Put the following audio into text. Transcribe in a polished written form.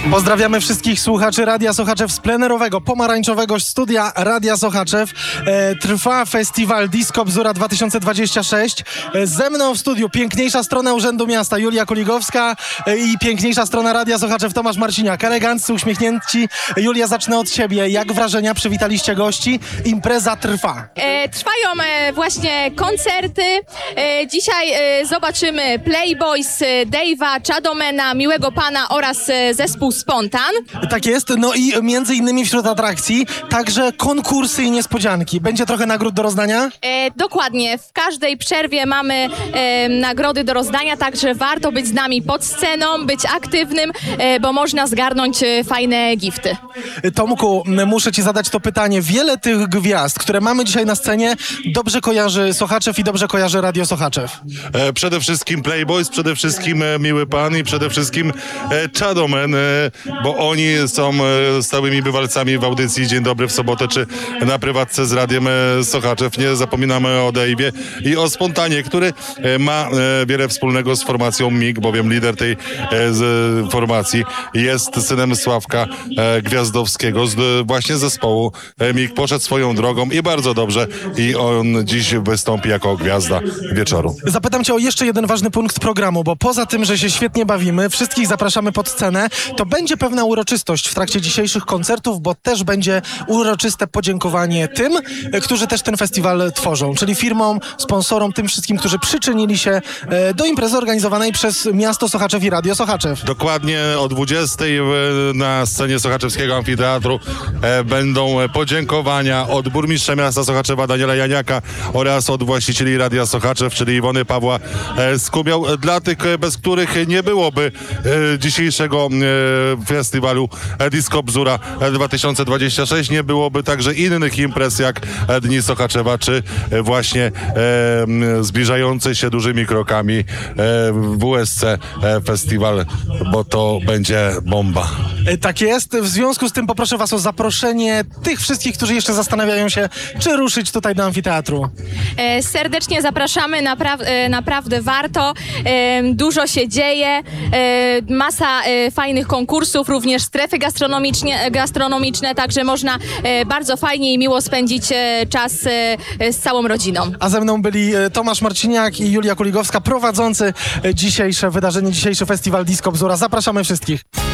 Pozdrawiamy wszystkich słuchaczy Radia Sochaczew z plenerowego, pomarańczowego studia Radia Sochaczew. Trwa festiwal Disco Bzura 2026. Ze mną w studiu piękniejsza strona Urzędu Miasta Julia Kuligowska i piękniejsza strona Radia Sochaczew Tomasz Marciniak. Eleganccy, uśmiechnięci. Julia, zacznę od ciebie. Jak wrażenia? Przywitaliście gości. Impreza trwa. Trwają właśnie koncerty. Dzisiaj zobaczymy Playboys, Dave'a, Chadomena, Miłego Pana oraz zespół Spontan. Tak jest. No i między innymi wśród atrakcji także konkursy i niespodzianki. Będzie trochę nagród do rozdania? Dokładnie. W każdej przerwie mamy nagrody do rozdania, także warto być z nami pod sceną, być aktywnym, bo można zgarnąć fajne gifty. Tomku, muszę ci zadać to pytanie. Wiele tych gwiazd, które mamy dzisiaj na scenie, dobrze kojarzy Sochaczew i dobrze kojarzy Radio Sochaczew. Przede wszystkim Playboys, przede wszystkim Miły Pan i przede wszystkim Chadomen, bo oni są stałymi bywalcami w audycji Dzień Dobry w sobotę, czy na prywatce z Radiem Sochaczew. Nie zapominamy o Dave'ie i o Spontanie, który ma wiele wspólnego z formacją MIG, bowiem lider tej formacji jest synem Sławka Gwiazdowskiego, właśnie z zespołu MIG. Poszedł swoją drogą i bardzo dobrze i on dziś wystąpi jako gwiazda wieczoru. Zapytam cię o jeszcze jeden ważny punkt programu, bo poza tym, że się świetnie bawimy, wszystkich zapraszamy pod scenę, to będzie pewna uroczystość w trakcie dzisiejszych koncertów, bo też będzie uroczyste podziękowanie tym, którzy też ten festiwal tworzą, czyli firmom, sponsorom, tym wszystkim, którzy przyczynili się do imprezy organizowanej przez miasto Sochaczew i Radio Sochaczew. Dokładnie o 20:00 na scenie Sochaczewskiego Amfiteatru będą podziękowania od burmistrza miasta Sochaczewa Daniela Janiaka oraz od właścicieli Radia Sochaczew, czyli Iwony Pawła Skubiał, dla tych, bez których nie byłoby dzisiejszego festiwalu Disco Bzura 2026, nie byłoby także innych imprez jak Dni Sochaczewa, czy właśnie zbliżający się dużymi krokami WSC Festiwal, bo to będzie bomba. Tak jest. W związku z tym poproszę was o zaproszenie tych wszystkich, którzy jeszcze zastanawiają się, czy ruszyć tutaj do amfiteatru. Serdecznie zapraszamy, naprawdę warto. Dużo się dzieje, masa fajnych konkursów, również strefy gastronomiczne, także można bardzo fajnie i miło spędzić czas z całą rodziną. A ze mną byli Tomasz Marciniak i Julia Kuligowska, prowadzący dzisiejsze wydarzenie, dzisiejszy festiwal Disco Bzura. Zapraszamy wszystkich.